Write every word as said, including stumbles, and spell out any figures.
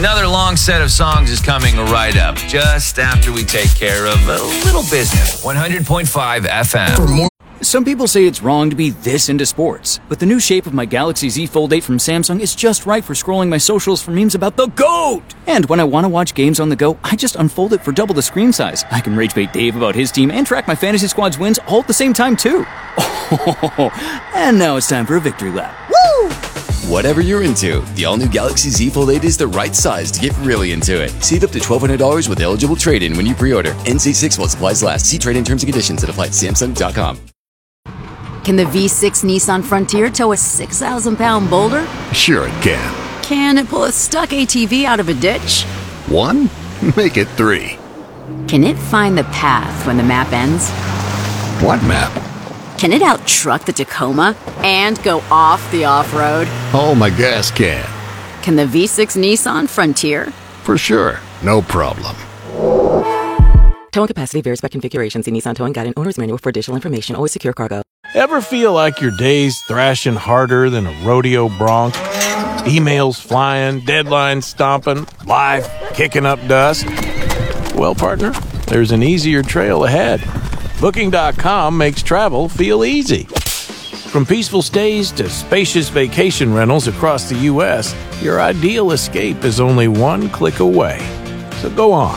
Another long set of songs is coming right up, just after we take care of a little business. one hundred point five F M. Some people say it's wrong to be this into sports, but the new shape of my Galaxy Z Fold eight from Samsung is just right for scrolling my socials for memes about the GOAT! And when I want to watch games on the go, I just unfold it for double the screen size. I can rage bait Dave about his team and track my fantasy squad's wins all at the same time, too. Oh, and now it's time for a victory lap. Woo! Whatever you're into, the all-new Galaxy Z Fold eight is the right size to get really into it. Save up to twelve hundred dollars with eligible trade-in when you pre-order. N C six while supplies last. See trade-in terms and conditions that apply at Samsung dot com. Can the V six Nissan Frontier tow a six thousand pound boulder? Sure it can. Can it pull a stuck A T V out of a ditch? One? Make it three. Can it find the path when the map ends? What map? Can it out-truck the Tacoma and go off the off-road? Oh, my gas can. Can the V six Nissan Frontier? For sure. No problem. Towing capacity varies by configuration. See Nissan Towing Guide and Owner's Manual for additional information. Always secure cargo. Ever feel like your day's thrashing harder than a rodeo bronc? Emails flying, deadlines stomping, life kicking up dust? Well, partner, there's an easier trail ahead. Booking dot com makes travel feel easy. From peaceful stays to spacious vacation rentals across the U S, your ideal escape is only one click away. So go on.